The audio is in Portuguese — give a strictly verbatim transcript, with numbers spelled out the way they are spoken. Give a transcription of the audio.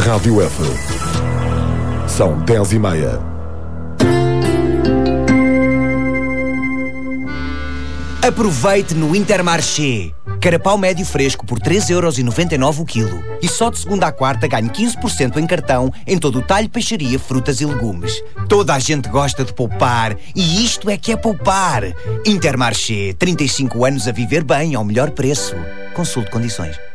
Rádio F. São dez e meia. Aproveite no Intermarché. Carapau médio fresco por três euros e noventa e nove o quilo. E só de segunda à quarta ganhe quinze por cento em cartão em todo o talho, peixaria, frutas e legumes. Toda a gente gosta de poupar e isto é que é poupar. Intermarché, trinta e cinco anos a viver bem ao melhor preço. Consulte condições.